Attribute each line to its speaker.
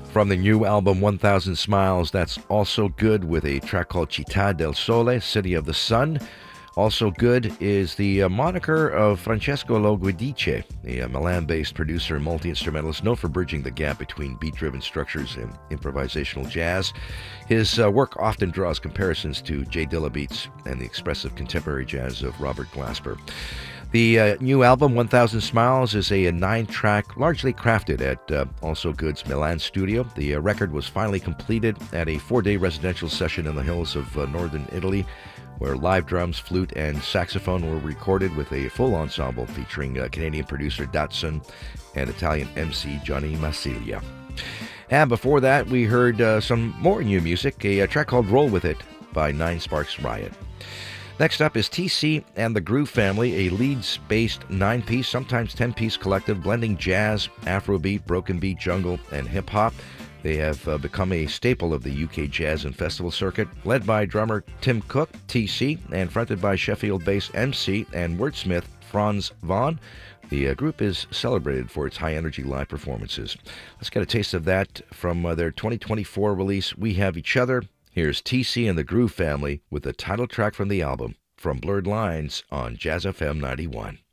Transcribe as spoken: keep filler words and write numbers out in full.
Speaker 1: From the new album one thousand Smiles, that's Also Good with a track called Città del Sole, City of the Sun. Also good is the uh, moniker of Francesco Lo Guidice, a uh, Milan-based producer and multi-instrumentalist known for bridging the gap between beat-driven structures and improvisational jazz. His uh, work often draws comparisons to Jay Dilla beats and the expressive contemporary jazz of Robert Glasper. The uh, new album, one thousand Smiles, is a, a nine-track, largely crafted at uh, Also Good's Milan studio. The uh, record was finally completed at a four-day residential session in the hills of uh, northern Italy, where live drums, flute, and saxophone were recorded with a full ensemble featuring uh, Canadian producer Datsun and Italian M C Johnny Massilia. And before that, we heard uh, some more new music, a, a track called Roll With It by Nine Sparks Riot. Next up is T C and the Groove Family, a Leeds-based nine-piece, sometimes ten-piece collective blending jazz, Afrobeat, broken beat, jungle, and hip-hop. They have uh, become a staple of the U K jazz and festival circuit, led by drummer Tim Cook, T C, and fronted by Sheffield-based M C and wordsmith Franz Vaughan. The uh, group is celebrated for its high-energy live performances. Let's get a taste of that from uh, their twenty twenty-four release, We Have Each Other. Here's T C and the Groove Family with the title track from the album, From Blurred Lines on Jazz F M ninety-one.